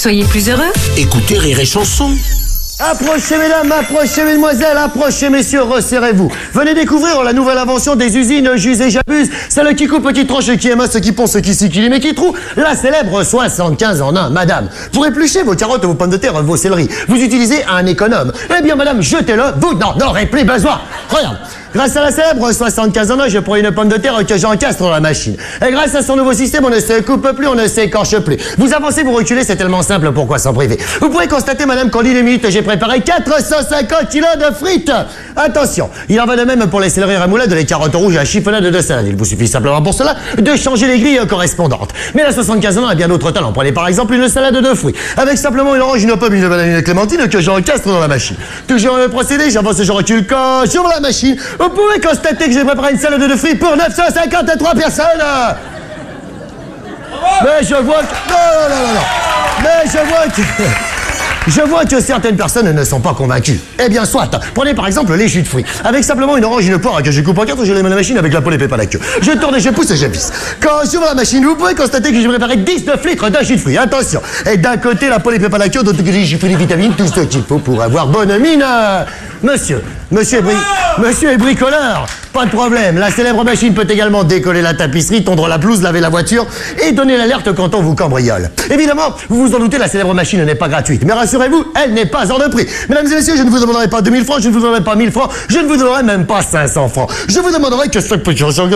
Soyez plus heureux. Écoutez Rire et Chanson. Approchez mesdames, approchez mesdemoiselles, approchez messieurs, resserrez-vous. Venez découvrir la nouvelle invention des usines J'use et j'abuse. Celle qui coupe, qui tranche, qui émasse, qui ponce, qui scie, qui lime et qui troue. La célèbre 75 en 1, madame. Pour éplucher vos carottes, vos pommes de terre, vos céleris, vous utilisez un économe. Eh bien madame, jetez-le, vous n'en aurez plus besoin. Regarde. Grâce à la célèbre 75 en 1, je prends une pomme de terre que j'encastre dans la machine. Et grâce à son nouveau système, on ne se coupe plus, on ne s'écorche plus. Vous avancez, vous reculez, c'est tellement simple, pourquoi s'en priver? Vous pourrez constater, madame, qu'en 10 minutes, j'ai préparé 450 kilos de frites. Attention, il en va de même pour les céleris remoulades, les carottes rouges à chiffonade de salade. Il vous suffit simplement pour cela de changer les grilles correspondantes. Mais la 75 en 1 a bien d'autres talents. Prenez par exemple une salade de fruits, avec simplement une orange, une pomme, une banane, une clémentine que j'encastre dans la machine. Toujours le procédé, j'avance, je recule quand j'ouvre la machine. Vous pouvez constater que j'ai préparé une salade de fruits pour 953 personnes. Mais je vois que... Non. Mais je vois que certaines personnes ne sont pas convaincues. Eh bien, soit. Prenez par exemple les jus de fruits. Avec simplement une orange et une poire que je coupe en 4, je les mets dans la machine avec la peau, les pépins, la queue. Je tourne et je pousse et je visse. Quand j'ouvre la machine, vous pouvez constater que j'ai préparé 19 litres de jus de fruits. Attention. Et d'un côté, la peau, les pépins, la queue, d'autre côté, les jus de fruits, les vitamines, tout ce qu'il faut pour avoir bonne mine. Monsieur est bricoleur. Pas de problème. La célèbre machine peut également décoller la tapisserie, tondre la pelouse, laver la voiture et donner l'alerte quand on vous cambriole. Évidemment, vous vous en doutez, la célèbre machine n'est pas gratuite. Mais rassurez-vous, elle n'est pas hors de prix. Mesdames et messieurs, je ne vous demanderai pas 2000 francs, je ne vous demanderai pas 1000 francs, je ne vous donnerai même pas 500 francs. Je vous demanderai que 5 petits francs.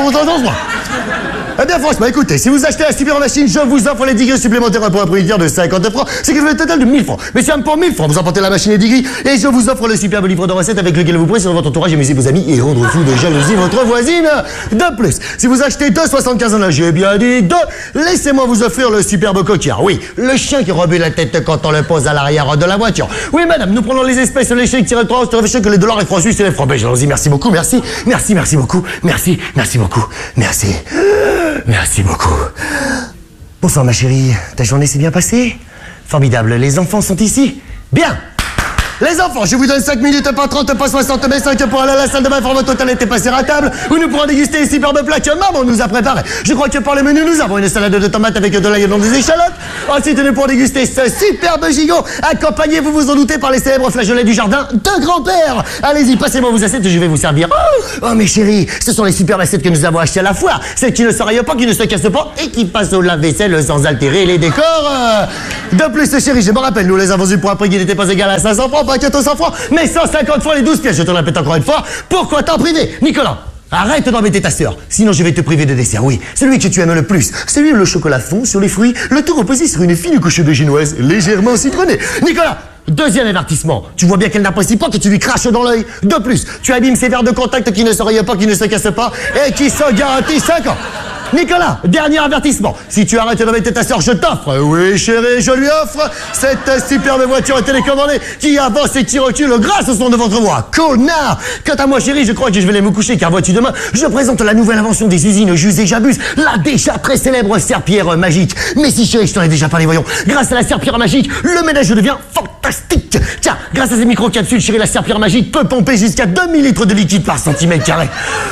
Eh bien, franchement, écoutez, si vous achetez la super machine, je vous offre les 10 grilles supplémentaires pour un prix de 50 francs, c'est que je fais le total de 1000 francs. Mais c'est pour 1000 francs, vous emportez la machine et 10 grilles, et je vous offre le superbe livre de recettes avec lequel vous pourrez sur votre entourage amuser vos amis et rendre fou de jalousie votre voisine. De plus, si vous achetez 2,75 en j'ai bien dit 2, laissez-moi vous offrir le superbe coquillard. Oui, le chien qui rebute la tête quand on le pose à l'arrière de la voiture. Oui, madame, nous prenons les espèces léchées qui tirent 3, que les dollars et francs suisses et les francs belges. Allons-y, merci beaucoup, merci beaucoup, merci beaucoup. Bonsoir ma chérie, ta journée s'est bien passée? Formidable, les enfants sont ici? Bien. Les enfants, je vous donne 5 minutes, pas 30, pas 60, mais 5 pour aller à la salle de bain, votre total était passé à table, où nous pourrons déguster les superbes plats que maman nous a préparés. Je crois que pour le menu, nous avons une salade de tomates avec de l'ail et des échalotes. Ensuite, nous pourrons déguster ce superbe gigot, accompagné, vous vous en doutez, par les célèbres flageolets du jardin de grand-père. Allez-y, passez-moi vos assiettes, je vais vous servir. Oh, mes chéris, ce sont les superbes assiettes que nous avons achetées à la foire. Celles qui ne s'enrayent pas, qui ne se cassent pas et qui passent au lave-vaisselle sans altérer les décors. De plus, chéris, je me rappelle, nous les avons eu pour un prix qui n'était pas égal à 500 francs. Pas 400 francs, mais 150 fois les 12 pièces. Je te le répète encore une fois. Pourquoi t'en priver? Nicolas, arrête d'embêter ta sœur. Sinon, je vais te priver de dessert. Oui, celui que tu aimes le plus. Celui où le chocolat fond sur les fruits, le tout reposé sur une fine couche de génoise légèrement citronnée. Nicolas, deuxième avertissement. Tu vois bien qu'elle n'apprécie pas que tu lui craches dans l'œil. De plus, tu abîmes ces verres de contact qui ne se rayent pas, qui ne se cassent pas et qui sont garantis 5 ans. Nicolas, dernier avertissement. Si tu arrêtes d'embêter ta sœur, je t'offre, oui chérie, je lui offre cette superbe voiture télécommandée qui avance et qui recule grâce au son de votre voix. Connard! Quant à moi chérie, je crois que je vais aller me coucher car vois-tu demain, je présente la nouvelle invention des usines J'use et j'abuse, la déjà très célèbre serpillière magique. Mais si chérie, je t'en ai déjà parlé, voyons. Grâce à la serpillière magique, le ménage devient fantastique. Tiens, grâce à ces micro-capsules, chérie, la serpillière magique peut pomper jusqu'à 2000 litres de liquide par centimètre carré.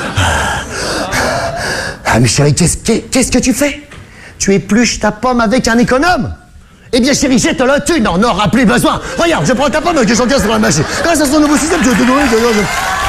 Ah, mais chérie, qu'est-ce que tu fais? Tu épluches ta pomme avec un économe? Eh bien, chérie, jette-le, tu n'en auras plus besoin. Regarde, je prends ta pomme que j'encaisse sur la machine. Grâce à son nouveau système, je te donne...